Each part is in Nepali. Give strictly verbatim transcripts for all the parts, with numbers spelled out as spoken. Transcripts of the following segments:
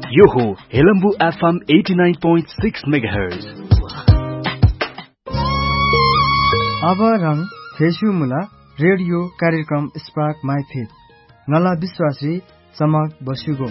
यो हो Helambu FM eighty-nine point six megahertz. अब रङ फेसु मुला रेडियो कार्यक्रम स्पार्क माई फेथ नला विश्वासी चमक बसुगो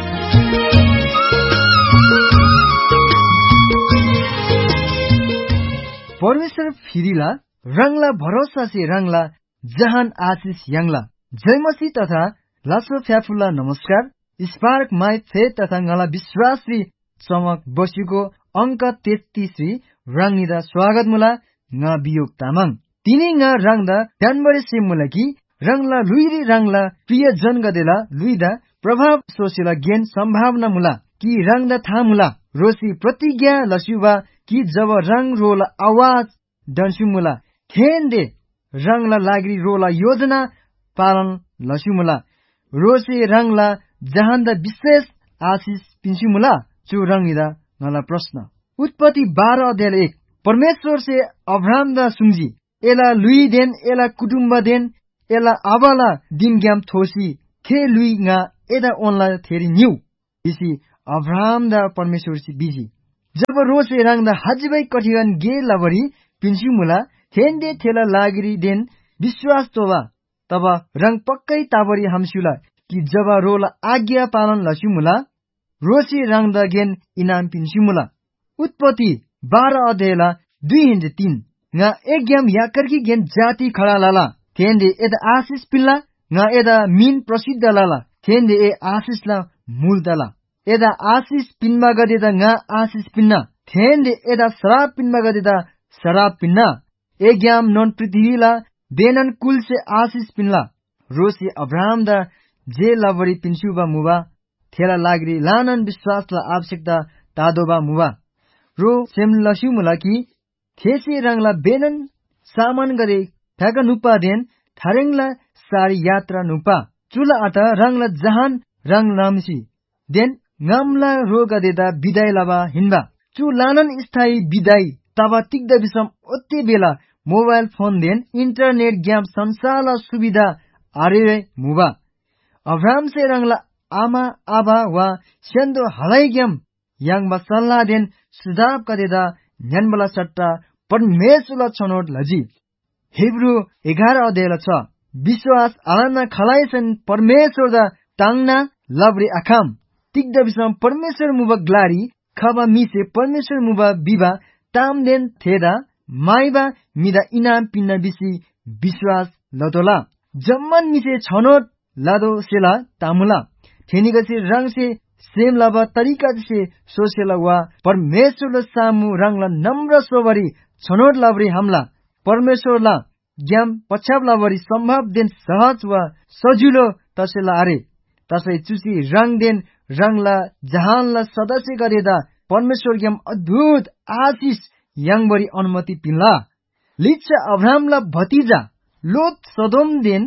परमेश्वर फिरिला रंगला भरोसा से रंगला जहान आशिष यांगला जय मसीह तथा लासो फ्याफुल्ला नमस्कार। स्पार्क माई फेथ तथा ngala विश्वासी चमक बसुगो अंक तेत्तीस रंगिदा स्वागत मुला nga बियोग तामाङ तिनी nga रंगदा जानबरे से मुलकी रंगला लुइरी रंगला प्रिय जन गदेला लुइदा प्रभाव सोसेला ज्ञान संभावना मुला कि रंगदा था मुला रोसी प्रतिज्ञा लसुबा कि जब रंग रोला आवाज डन्सु मुला खेन्दे रंगला लागरी रोला योजना पालन लसु मुला रोसी रंगला जहान्दा विशेष आशिष पिन्सु मुला चु रंगिदा ngala प्रश्न। उत्पत्ति बाह्र अध्याय एक परमेश्वर से अब्राहम दा सुंजी एला लुई देन एला कुटुम्ब देन एला आबाला दिन ग्याम थोसी खे लुई nga एदा ओनला थेरी न्यू इसी अब्राहम दा परमेश्वर से बिजी जब रोसे रंग दा हजबै कठिगन गे लबरी पिन्सु मुला हेन्दे थेला लागरी देन विश्वास तोवा तब रंग पक्कै ताबरी हमसुला कि जब रोला आज्ञा पालन लसु मुला रोसी रंग दा गेन इनाम पिन्सु मुला। उत्पत्ति बाह्र अध्यायला दुई हिन्जे तीन nga एग्याम याकरकी गेन जाति खडा लाला थेन्दे एदा आशिष पिल्ला nga एदा मिन प्रसिद्ध लाला थेन्दे ए आशिषला मूल दला एदा आशिष पिन्मा गदेदा nga आशिष पिन्ना थेन्दे एदा शराब पिन्मा गदेदा शराब पिन्ना एग्याम नन पृथ्वीला बेनन कुल से आशिष पिन्ला रोसी अब्राहम दा जे लबरी पिन्सुबा मुबा थेला लागरी लानन विश्वासला आवश्यकता तादोबा मुबा रो सेम लसु मुला कि थेसे रंगला बेनन सामान गरे थाका नुपा देन थारेंगला सारी यात्रा नुपा चुला आटा रंगला जहान रंग नामसी देन ngамला रो गदेदा बिदाई लाबा हिन्बा चु लानन स्थायी बिदाई तबा तिग्दा बिसम ओत्ते बेला mobile phone then internet game संसारला सुविधा आरे मुबा अब्राहम से रंगला आमा आबा वा सेन्दो हलाई ग्याम यांगबा सल्लाह देन सुझाव कदेदा न्यानबला सट्टा परमेश्वरला छनोट लजी हिब्रू एघार अध्यायला छ विश्वास आलाना खलाइसन परमेश्वर दा तांगना लबरी आखाम तिग्दा बिसम परमेश्वर मुबा ग्लारी खबा मिसे परमेश्वर मुबा बिबा ताम देन थेदा माइबा मिदा इनाम पिन्ना बिसी विश्वास लदोला जम्मन मिसे छनोट लादो सेला तामुला थेनिगसे रंग से सेम लाबा तरीका से सोसेला वा परमेश्वर सामु रंगला नम्र सोबरी छनोट लाबरी हमला परमेश्वरला ज्ञाम पछाब लाबरी सम्भव देन सहज वा सजिलो तसेला आरे तसै चुसी रंग देन रंगला जहानला सदस्य गरेदा परमेश्वर ज्ञाम अद्भुत आशिष यांगबरी अनुमति पिन्ला लिच्छा अब्राहमला भतिजा लोत सदोम देन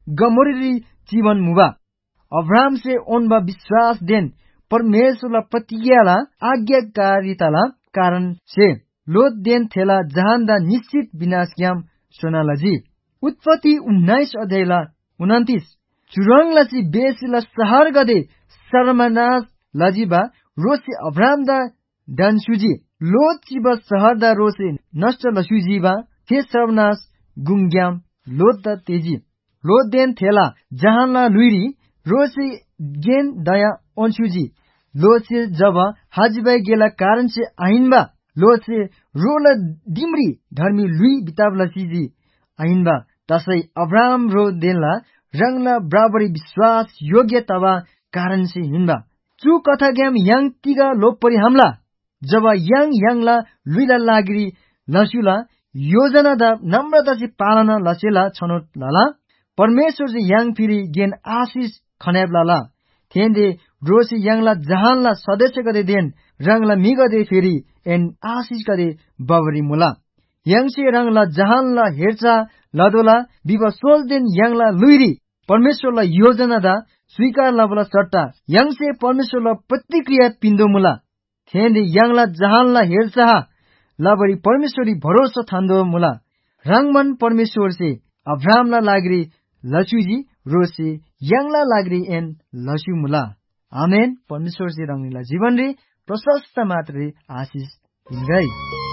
गमोरी जीवन मुबा अब्राहम से ओनबा विश्वास देन परमेश्वरला प्रतिज्ञाला आज्ञाकारिताला कारण से लोत देन थेला जहान्दा निश्चित विनाश ग्याम सोनालाजी। उत्पत्ति उन्नाइस अध्यायला उन्तिस चुरंगलासी बेसिला सहर गदे सर्वनाश लजीबा रोसे अब्राहम दा डान्सुजी लोत चिबा सहर दा रोसे नष्ट लसुजीबा थे सर्वनाश गुंग्याम लोत दा तेजी लोत देन थेला जहानला लुइरी रोसे गेन दया ओन्सुजी लोत से जब हाजिबाई गेला कारण से आइनबा लोत से रोला दिमरी धर्मी लुई बिताबला सीजी आइनबा तसै अब्राहम रो देनला रंगला बराबरी विश्वास योग्य तबा कारण से हिनबा चु कथा ग्याम यांग तिगा लोपरी हमला जब यांग यांगला लुइला लागरी लसुला योजना दा नम्रता से पालना लसेला छनोट लाला परमेश्वर से यांग फिरी गेन आशिष खनेब लाला थेन्दे रोसे यांगला जहानला सदस्य गदे देन रंगला मिगदे फेरी एन आशिष गदे बवरी मुला यांग से रंगला जहानला हेरचा लदोला बिबा सोल देन यांगला लुइरी परमेश्वरला योजना दा स्वीकार लबला सट्टा यांग से परमेश्वरला प्रतिक्रिया पिन्दो मुला थेन्दे यांगला जहानला हेरचा लाबरी परमेश्वरी भरोसा थान्दो मुला रंगमन परमेश्वर से अब्राहमला लागरी लसुजी रोसे यांगला लागरी एन लसु मुला आमेन। परमेश्वर जी रंगनीला जीवन रे प्रशस्त मात्रै आशिष दिनगई।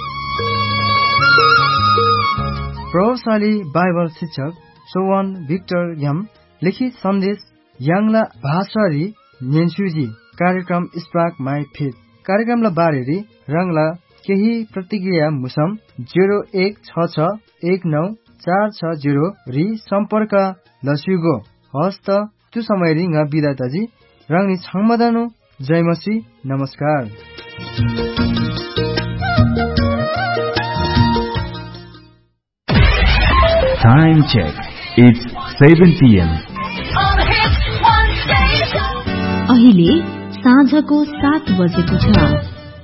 प्रभावशाली बाइबल शिक्षक सोवन भिक्टर यम लिखित सन्देश याङला भाषा री नेन्सुजी कार्यक्रम स्पार्क माई फेथ कार्यक्रमला बारे री रंगला केही प्रतिक्रिया मुसम जीरो एक छ छ एक नौ चार छ जीरो री सम्पर्क लस्युगो हस्त त्यो समय री nga बिदाताजी रंगनी छाङमदानो जयमसी नमस्कार। Time check. It's seven p m अहिले साँझको सात बजेको छ।